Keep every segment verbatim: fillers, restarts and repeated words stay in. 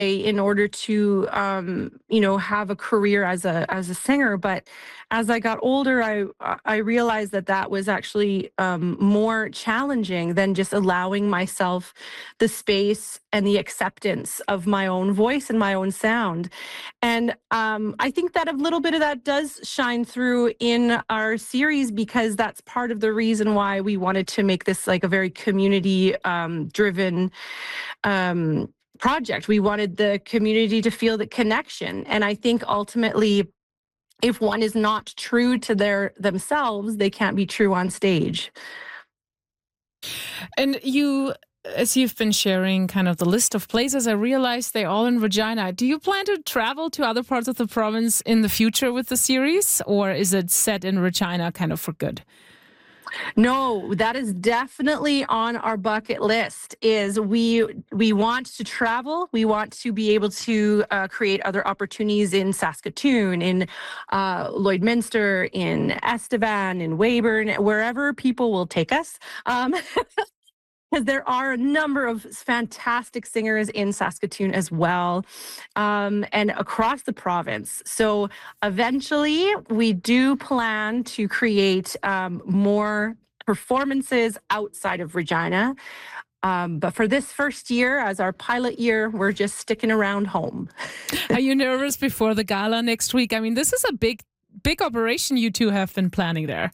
in order to, um, you know, have a career as a as a singer. But as I got older, I I realized that that was actually um, more challenging than just allowing myself the space and the acceptance of my own voice and my own sound. And um, I think that a little bit of that does shine through in our series, because that's part of the reason why we wanted to make this like a very community um, driven um, project. We wanted the community to feel the connection. And I think ultimately, if one is not true to their themselves, they can't be true on stage. And you, as you've been sharing kind of the list of places, I realized they're all in Regina. Do you plan to travel to other parts of the province in the future with the series, or is it set in Regina kind of for good? No, that is definitely on our bucket list. Is we we want to travel. We want to be able to uh, create other opportunities in Saskatoon, in uh, Lloydminster, in Estevan, in Weyburn, wherever people will take us. Um, because there are a number of fantastic singers in Saskatoon as well, um, and across the province. So eventually, we do plan to create um, more performances outside of Regina. Um, but for this first year, as our pilot year, we're just sticking around home. Are you nervous before the gala next week? I mean, this is a big, big operation you two have been planning there.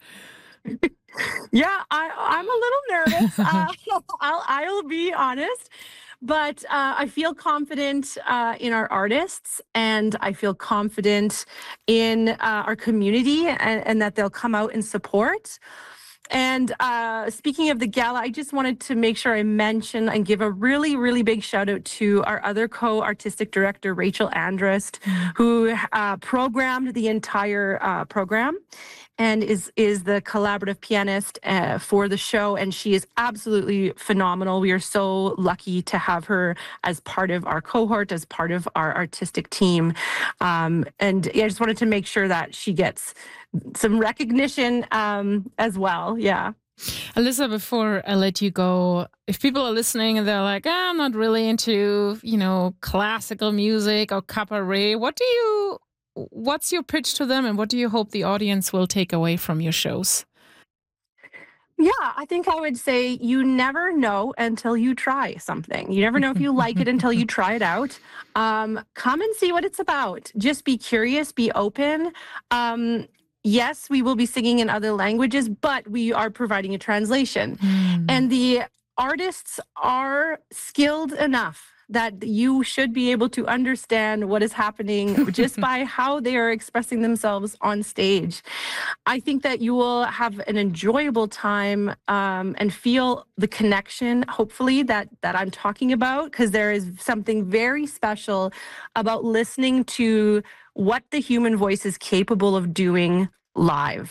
Yeah, I, I'm a little nervous. Uh, I'll, I'll be honest, but uh, I feel confident uh, in our artists, and I feel confident in uh, our community, and, and that they'll come out and support. And uh, speaking of the gala, I just wanted to make sure I mention and give a really, really big shout out to our other co-artistic director, Rachel Andrist, who uh, programmed the entire uh, program and is is the collaborative pianist uh, for the show. And she is absolutely phenomenal. We are so lucky to have her as part of our cohort, as part of our artistic team. Um, and yeah, I just wanted to make sure that she gets some recognition um, as well. Yeah. Alyssa, before I let you go, if people are listening and they're like, ah, I'm not really into, you know, classical music or cabaret, what do you, what's your pitch to them, and what do you hope the audience will take away from your shows? Yeah, I think I would say you never know until you try something. You never know if you like it until you try it out. Um, come and see what it's about. Just be curious, be open. Um, yes, we will be singing in other languages, but we are providing a translation. Mm. And the artists are skilled enough that you should be able to understand what is happening just by how they are expressing themselves on stage. I think that you will have an enjoyable time um, and feel the connection, hopefully, that, that I'm talking about, because there is something very special about listening to what the human voice is capable of doing live.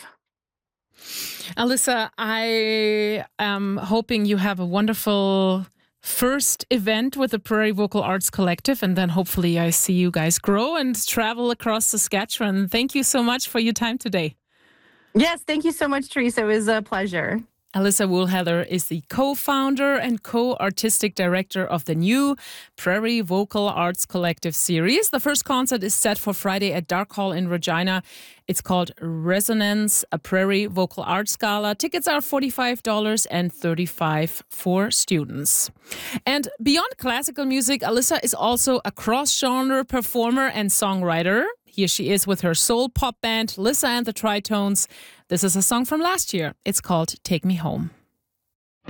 Alyssa, I am hoping you have a wonderful first event with the Prairie Vocal Arts Collective, and then hopefully I see you guys grow and travel across Saskatchewan. Thank you so much for your time today. Yes, thank you so much, Teresa. It was a pleasure. Alyssa Woolheather is the co-founder and co-artistic director of the new Prairie Vocal Arts Collective series. The first concert is set for Friday at Dark Hall in Regina. It's called Resonance, a Prairie Vocal Arts Gala. Tickets are forty-five dollars and thirty-five dollars for students. And beyond classical music, Alyssa is also a cross-genre performer and songwriter. Here she is with her soul pop band, Lissa and the Tritones. This is a song from last year. It's called Take Me Home.